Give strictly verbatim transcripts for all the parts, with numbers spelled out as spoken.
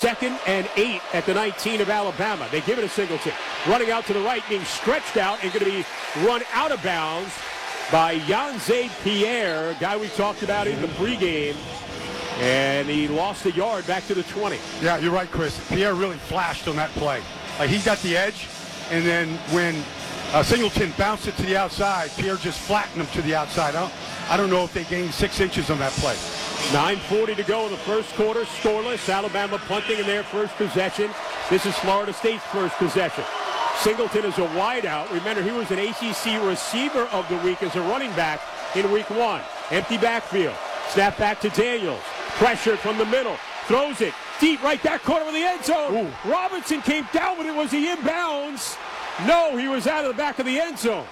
Second and eight at the nineteen of Alabama. They give it to Singleton. Running out to the right, being stretched out and going to be run out of bounds by Yanze Pierre, guy we talked about in the pregame. And he lost a yard back to the twenty. Yeah, you're right, Chris. Pierre really flashed on that play. Like, he got the edge, and then when uh, Singleton bounced it to the outside, Pierre just flattened him to the outside. I don't, I don't know if they gained six inches on that play. nine forty to go in the first quarter, scoreless. Alabama punting in their first possession. This is Florida State's first possession. Singleton is a wideout. Remember, he was an A C C receiver of the week as a running back in week one. Empty backfield. Snap back to Daniels. Pressure from the middle. Throws it deep right back corner of the end zone. Ooh. Robinson came down with it. Was he inbounds? No, he was out of the back of the end zone.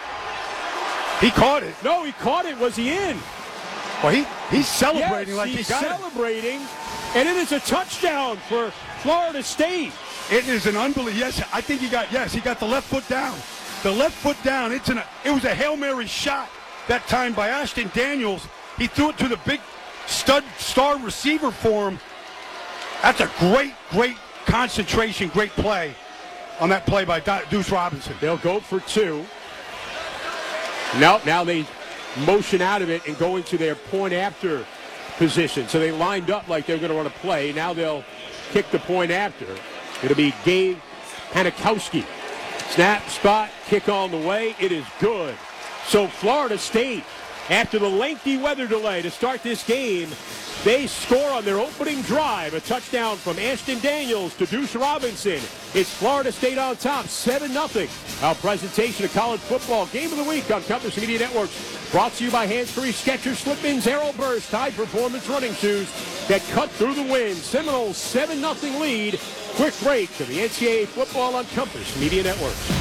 He caught it. No, he caught it. Was he in? Well, he, he's celebrating yes, like he got celebrating, it. And it is a touchdown for Florida State. It is an unbelievable. Yes, I think he got, yes, he got the left foot down. The left foot down. It's an, it was a Hail Mary shot that time by Ashton Daniels. He threw it to the big stud star receiver for him. That's a great, great concentration, great play on that play by Deuce Robinson. They'll go for two. Now, now they motion out of it and go into their point after position. So they lined up like they're going to run a play. Now they'll kick the point after. It'll be Gabe Hanikowski. Snap, spot, kick on the way. It is good. So Florida State, after the lengthy weather delay to start this game, they score on their opening drive. A touchdown from Ashton Daniels to Deuce Robinson. It's Florida State on top, seven nothing. Our presentation of college football game of the week on Compass Media Networks. Brought to you by Hands-Free Skechers Slip-ins Aero Burst high performance running shoes that cut through the wind. Seminoles seven nothing lead. Quick break to the N C double A football on Compass Media Networks.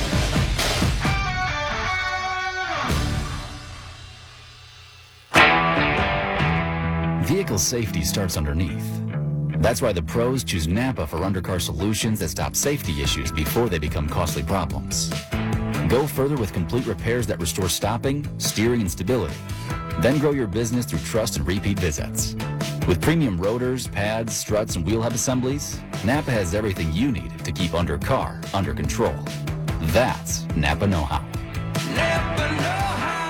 Vehicle safety starts underneath. That's why the pros choose Napa for undercar solutions that stop safety issues before they become costly problems. Go further with complete repairs that restore stopping, steering, and stability. Then grow your business through trust and repeat visits. With premium rotors, pads, struts, and wheel hub assemblies, Napa has everything you need to keep undercar under control. That's Napa know-how. Napa know-how.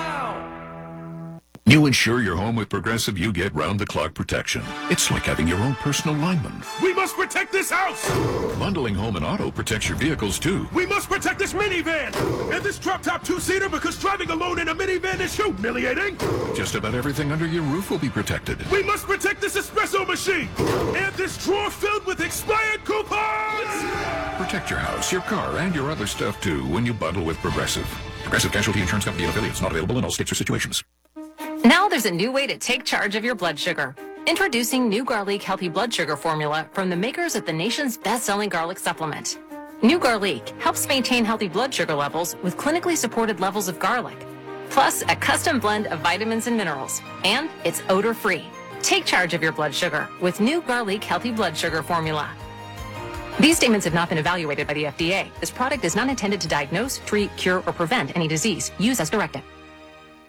You insure your home with Progressive, you get round-the-clock protection. It's like having your own personal lineman. We must protect this house! Bundling home and auto protects your vehicles, too. We must protect this minivan! And this drop-top two-seater because driving alone in a minivan is humiliating! Just about everything under your roof will be protected. We must protect this espresso machine! And this drawer filled with expired coupons! Protect your house, your car, and your other stuff, too, when you bundle with Progressive. Progressive Casualty Insurance Company and affiliates. Not available in all states or situations. Now there's a new way to take charge of your blood sugar. Introducing New Garlic Healthy Blood Sugar Formula from the makers of the nation's best-selling garlic supplement. New Garlic helps maintain healthy blood sugar levels with clinically supported levels of garlic, plus a custom blend of vitamins and minerals, and it's odor-free. Take charge of your blood sugar with New Garlic Healthy Blood Sugar Formula. These statements have not been evaluated by the F D A. This product is not intended to diagnose, treat, cure, or prevent any disease. Use as directed.